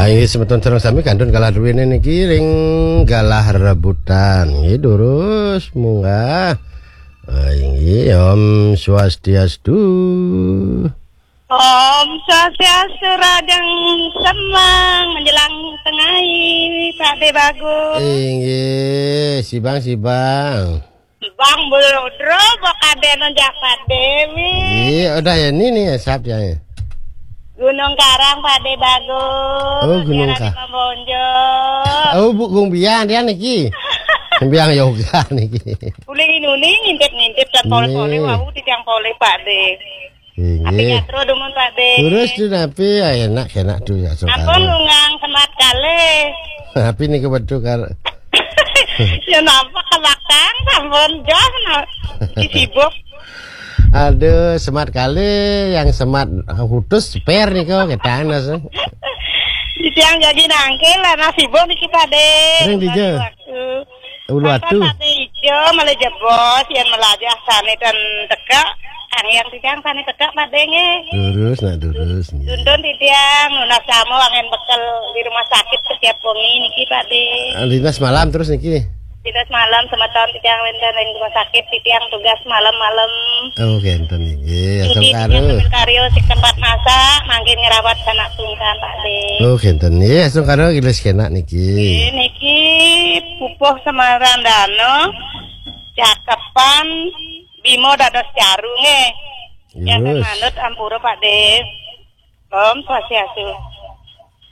Iki semeton sareng sami kandhun kalah duwene niki ring galah rebutan. Nggih durus munggah. Nggih Om Swastiastu. Om Swastiastu radang semang menjelang tengah Pak De Bagus. Nggih, sibang. Bang Bulodro bakade nonjak Pak Dewi. Iya, udah ya ini nih sap ya. Gunung Karang Pak De Bagus. Oh, Gunung Karang. Oh, Bu Gung Biang dia niki. Biang yoga niki. Uling inuni ngintip-ngintip dan pole-pole wau titiang pole Pak De. Api nyatro dumun Pak De. Terus tuh tapi enak tuh ya sokan. Ampun lungang semat kali. Tapi nih kebetul kar. Ya nampak ke belakang sampun jos sibuk. Aduh, semat kali yang semat khutus spare nih kok ketana sih. Siang jadi nangkel lah sibuk nih kita deh. Sering dijo. Ulu atu. Tadi ijo malah jebos yang melajah sana dan tegak. Yang tiang sana tegak madenge. Durus. Dundun tiang lunas sama wangen bekal di rumah sakit setiap wengi niki Pak De. Dinas malam terus niki. Dinas malam sama tahun tiang wenden ring rumah sakit tiang tugas malam-malam. Oh, genten iki. Asal karo. Karyo sik tempat masak mangkin ngerawat anak tunggal Pak De. Oh, genten iki. Asal karo giles kenak niki. Niki pupuh Semarang Dano. Cakepan Bimo dados Caru nggih. Yang manut ampura Pak De. Om Swastiastu.